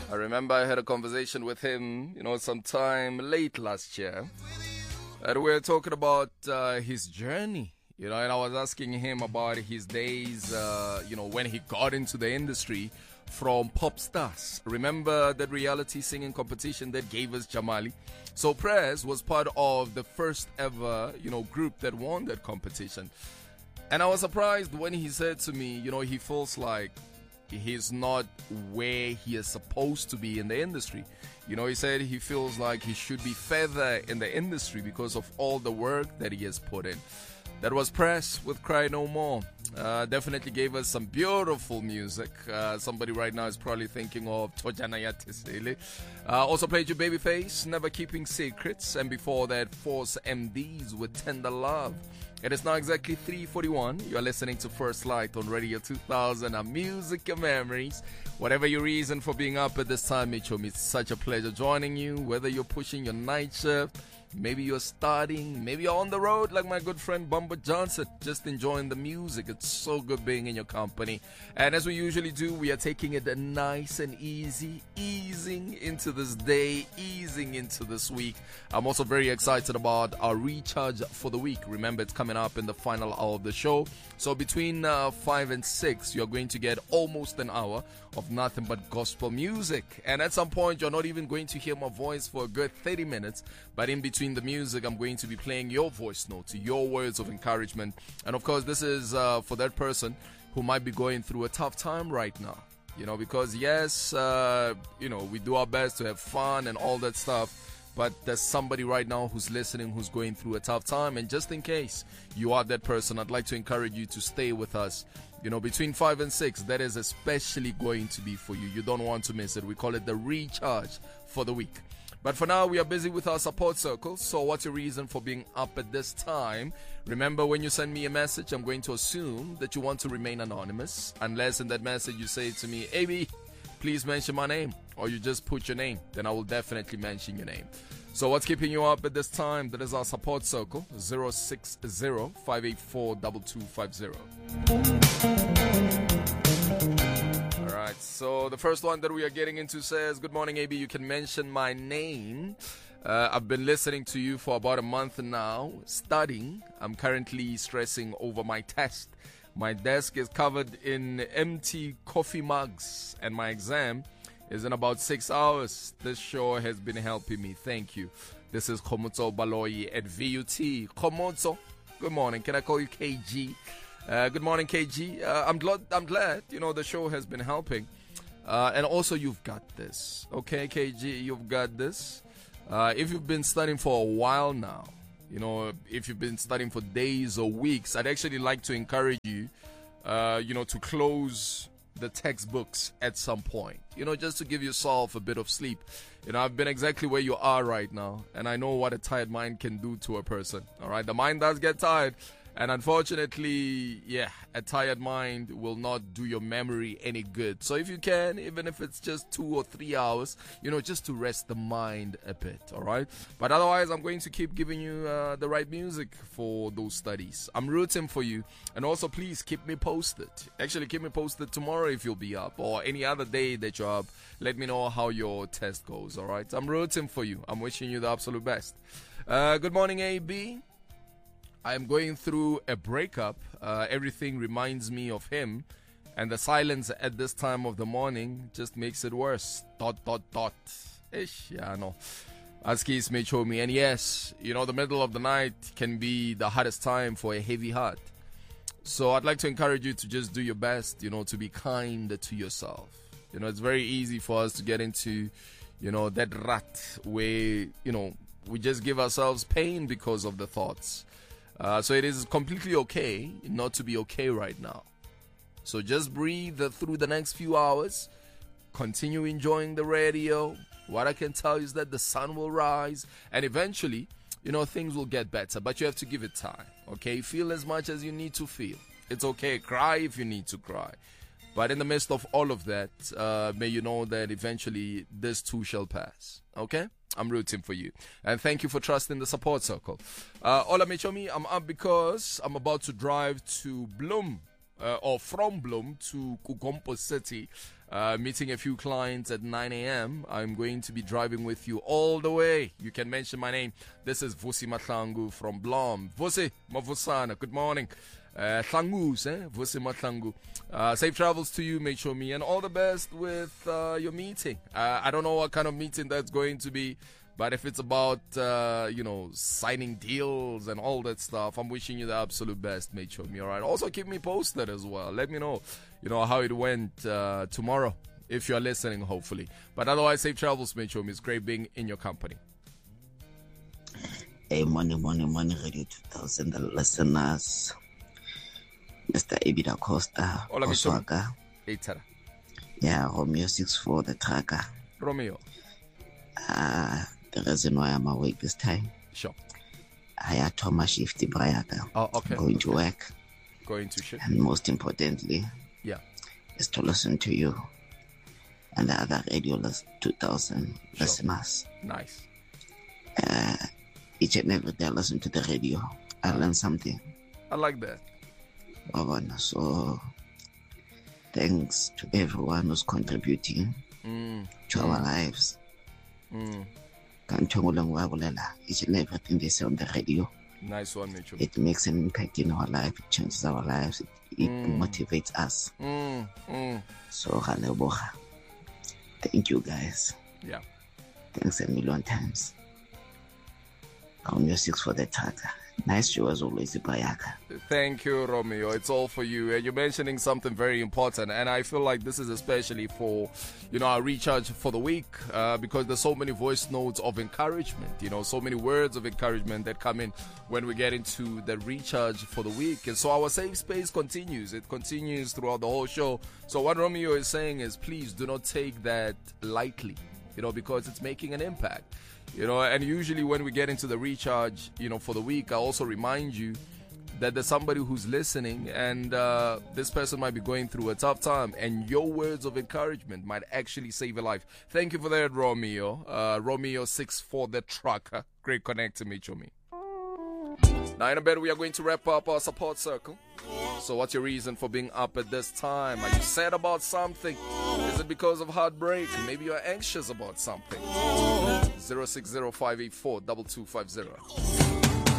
I remember I had a conversation with him, sometime late last year. And we were talking about his journey, and I was asking him about his days, when he got into the industry from pop stars. Remember that reality singing competition that gave us Jamali? So Prez was part of the first ever, group that won that competition. And I was surprised when he said to me, he feels like he's not where he is supposed to be in the industry. He said he feels like he should be further in the industry because of all the work that he has put in. That was Press with Cry No More. Definitely gave us some beautiful music. Somebody right now is probably thinking of Tojana Yatisele. Also played you Babyface, Never Keeping Secrets. And before that, Force MDs with Tender Love. It is now exactly 3:41. You are listening to First Light on Radio 2000 and Music and Memories. Whatever your reason for being up at this time, Mitchell, it's such a pleasure joining you. Whether you're pushing your night shift, maybe you're starting, maybe you're on the road like my good friend Bumba Johnson, just enjoying the music. It's so good being in your company. And as we usually do, we are taking it nice and easy, easing into this day, easing into this week. I'm also very excited about our recharge for the week. Remember, it's coming up in the final hour of the show. So between 5 and 6, you're going to get almost an hour of nothing but gospel music. And at some point, you're not even going to hear my voice for a good 30 minutes. But in between the music, I'm going to be playing your voice notes, your words of encouragement. And of course, this is for that person who might be going through a tough time right now. Because yes, we do our best to have fun and all that stuff. But there's somebody right now who's listening who's going through a tough time. And just in case you are that person, I'd like to encourage you to stay with us. Between 5 and 6, that is especially going to be for you. You don't want to miss it. We call it the recharge for the week. But for now, we are busy with our support circle. So what's your reason for being up at this time? Remember, when you send me a message, I'm going to assume that you want to remain anonymous. Unless in that message you say to me, AB, please mention my name. Or you just put your name. Then I will definitely mention your name. So what's keeping you up at this time? That is our support circle, 060-584-2250. Alright, so the first one that we are getting into says, good morning, AB, you can mention my name. I've been listening to you for about a month now, studying. I'm currently stressing over my test. My desk is covered in empty coffee mugs, and my exam is in about 6 hours. This show has been helping me. Thank you. This is Khomotso Baloyi at VUT. Khomotso, good morning. Can I call you KG? Good morning, KG. I'm glad, the show has been helping. And also, you've got this. Okay, KG, you've got this. If you've been studying for a while now, if you've been studying for days or weeks, I'd actually like to encourage you, to close the textbooks at some point, just to give yourself a bit of sleep. I've been exactly where you are right now, and I know what a tired mind can do to a person. All right, the mind does get tired. And unfortunately, a tired mind will not do your memory any good. So if you can, even if it's just 2 or 3 hours, just to rest the mind a bit, all right? But otherwise, I'm going to keep giving you the right music for those studies. I'm rooting for you. And also, please keep me posted. Actually, keep me posted tomorrow if you'll be up, or any other day that you're up. Let me know how your test goes, all right? I'm rooting for you. I'm wishing you the absolute best. Good morning, AB. I'm going through a breakup. Everything reminds me of him. And the silence at this time of the morning just makes it worse. ... Ish, no. Askis may show me. And yes, the middle of the night can be the hardest time for a heavy heart. So I'd like to encourage you to just do your best, to be kind to yourself. It's very easy for us to get into, that rut where, we just give ourselves pain because of the thoughts. So it is completely okay not to be okay right now. So just breathe through the next few hours. Continue enjoying the radio. What I can tell you is that the sun will rise. And eventually, things will get better. But you have to give it time. Okay? Feel as much as you need to feel. It's okay. Cry if you need to cry. But in the midst of all of that, may you know that eventually this too shall pass. Okay? I'm rooting for you. And thank you for trusting the support circle. Ola Michomi, I'm up because I'm about to drive to Bloem, or from Bloem to Kugompo City. meeting a few clients at 9 a.m. I'm going to be driving with you all the way. You can mention my name. This is Vusi Mahlangu from Blom. Vusi Mavusana, good morning. Hlangus, Vusi Mahlangu. Safe travels to you, Mate Show Me, and all the best with your meeting. I don't know what kind of meeting that's going to be, but if it's about, signing deals and all that stuff, I'm wishing you the absolute best, Mate Show Me, all right? Also, keep me posted as well. Let me know, how it went tomorrow, if you're listening, hopefully. But otherwise, safe travels, Mate Show Me. It's great being in your company. Hey, morning, Radio 2000, the listeners. Mr. Ebida Costa, Hola, Oswaka. Yeah, Romeo 64, the tracker. Romeo. The reason why I'm awake this time. Sure. I had Thomas Shifty Brayaka. Oh, okay. Going to work. Going to shift. And most importantly, is to listen to you and the other Radio 2000 listeners. Nice. Each and every day I listen to the radio. I learn something. I like that. So, thanks to everyone who's contributing to our lives. Each and everything they say on the radio. Nice one, Mitchell. It makes an impact in our life. It changes our lives. It motivates us. So, thank you guys. Yeah. Thanks a million times. Music for the tracker. Nice show as always, Bayaka. Thank you, Romeo. It's all for you. And you're mentioning something very important. And I feel like this is especially for, our recharge for the week, because there's so many voice notes of encouragement, so many words of encouragement that come in when we get into the recharge for the week. And so our safe space continues. It continues throughout the whole show. So what Romeo is saying is, please do not take that lightly, because it's making an impact. And usually when we get into the recharge, for the week, I also remind you that there's somebody who's listening, and this person might be going through a tough time, and your words of encouragement might actually save a life. Thank you for that, Romeo. Romeo 64, the trucker. Great connect to meet you, me. Now, in a bit, we are going to wrap up our support circle. So what's your reason for being up at this time? Are you sad about something? Is it because of heartbreak? Maybe you're anxious about something. 060-584-2250.